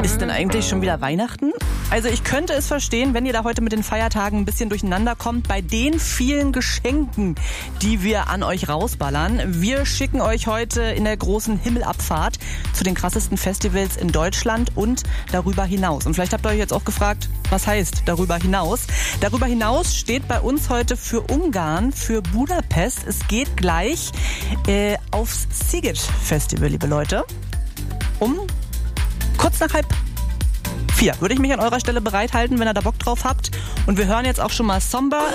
Ist denn eigentlich schon wieder Weihnachten? Also ich könnte es verstehen, wenn ihr da heute mit den Feiertagen ein bisschen durcheinander kommt, bei den vielen Geschenken, die wir an euch rausballern. Wir schicken euch heute in der großen Himmelabfahrt zu den krassesten Festivals in Deutschland und darüber hinaus. Und vielleicht habt ihr euch jetzt auch gefragt, was heißt darüber hinaus? Darüber hinaus steht bei uns heute für Ungarn, für Budapest. Es geht gleich aufs Sziget Festival, liebe Leute. Um kurz nach 3:30 würde ich mich an eurer Stelle bereithalten, wenn ihr da Bock drauf habt. Und wir hören jetzt auch schon mal Somber